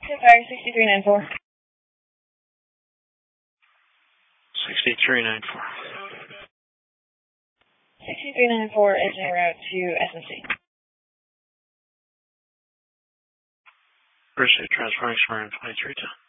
Fire 6394. 6394. 6394 is en route to SMC. Appreciate transferring Smyrna 2310.